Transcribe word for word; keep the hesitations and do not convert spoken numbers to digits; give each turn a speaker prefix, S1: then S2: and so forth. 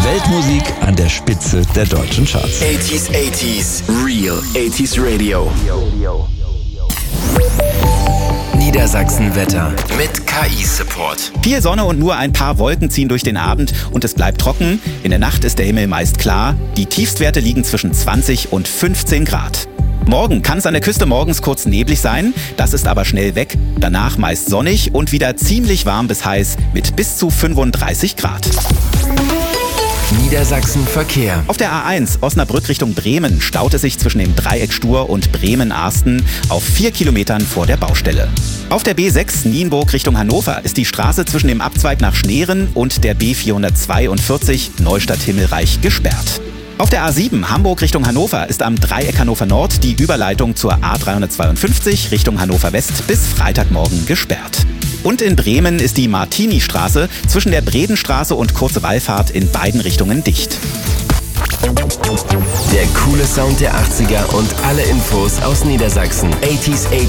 S1: Weltmusik an der Spitze der deutschen Charts.
S2: achtziger, achtziger, Real achtziger Radio. Niedersachsen-Wetter mit K I-Support.
S3: Viel Sonne und nur ein paar Wolken ziehen durch den Abend und es bleibt trocken. In der Nacht ist der Himmel meist klar. Die Tiefstwerte liegen zwischen zwanzig und fünfzehn Grad. Morgen kann es an der Küste morgens kurz neblig sein, das ist aber schnell weg. Danach meist sonnig und wieder ziemlich warm bis heiß mit bis zu fünfunddreißig Grad.
S2: Niedersachsen Verkehr.
S3: Auf der A eins Osnabrück Richtung Bremen staut es sich zwischen dem Dreieck Stur und Bremen-Arsten auf vier Kilometern vor der Baustelle. Auf der B sechs Nienburg Richtung Hannover ist die Straße zwischen dem Abzweig nach Schneeren und der B vierhundertzweiundvierzig Neustadt-Himmelreich gesperrt. Auf der A sieben Hamburg Richtung Hannover ist am Dreieck Hannover Nord die Überleitung zur A dreihundertzweiundfünfzig Richtung Hannover West bis Freitagmorgen gesperrt. Und in Bremen ist die Martini-Straße zwischen der Bredenstraße und Kurze Wallfahrt in beiden Richtungen dicht.
S2: Der coole Sound der achtziger und alle Infos aus Niedersachsen. achtziger,